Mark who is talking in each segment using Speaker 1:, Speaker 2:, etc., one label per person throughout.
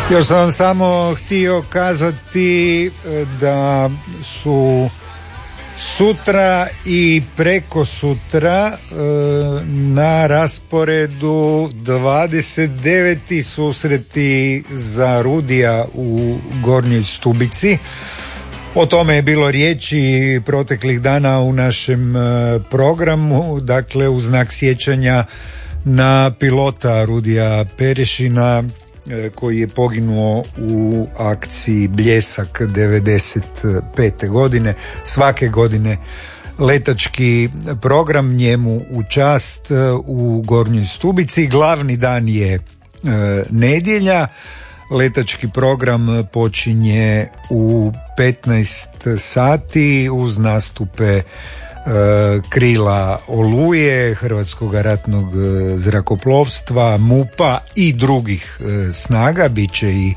Speaker 1: Još sam vam samo htio kazati da su sutra i preko sutra na rasporedu 29. susreti za Rudija u Gornjoj Stubici. O tome je bilo riječi proteklih dana u našem programu, dakle u znak sjećanja na pilota Rudija Perešina koji je poginuo u akciji Bljesak 95. godine. Svake godine letački program njemu u čast u Gornjoj Stubici. Glavni dan je nedjelja. Letački program počinje u 15 sati uz nastupe krila Oluje, Hrvatskog ratnog zrakoplovstva, MUP-a i drugih snaga. Biće i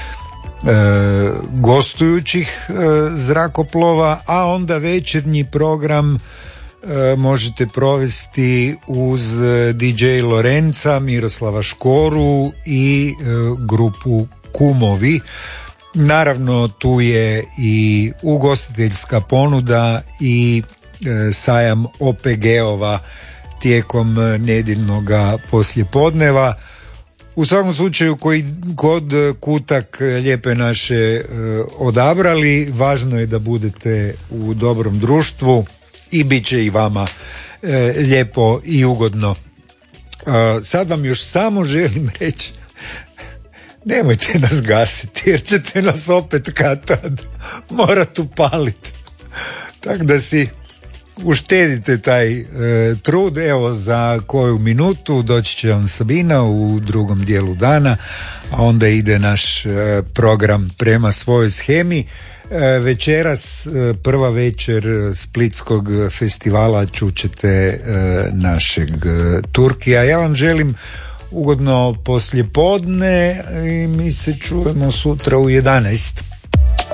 Speaker 1: gostujućih zrakoplova, a onda večernji program možete provesti uz DJ Lorenza, Miroslava Škoru i grupu Kumovi. Naravno tu je i ugostiteljska ponuda i sajam OPG-ova tijekom nedjeljnog poslijepodneva. U svakom slučaju koji god kutak lijepe naše odabrali, važno je da budete u dobrom društvu i bit će i vama lijepo i ugodno. Sad vam još samo želim reći, nemojte nas gasiti jer ćete nas opet kad morat upaliti. Tako da si uštedite taj trud. Evo za koju minutu doći će vam Sabina u drugom dijelu dana, a onda ide naš program prema svojoj shemi. Večeras prva večer Splitskog festivala čućete našeg Turkija. Ja vam želim ugodno poslijepodne i mi se čujemo sutra u 11.